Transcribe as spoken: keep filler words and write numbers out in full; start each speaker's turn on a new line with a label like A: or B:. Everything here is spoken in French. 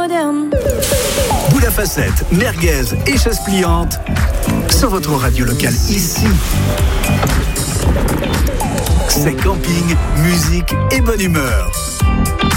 A: moderne.
B: Boule à facettes, merguez et chaise pliante sur votre radio locale ici. C'est camping, musique et bonne humeur.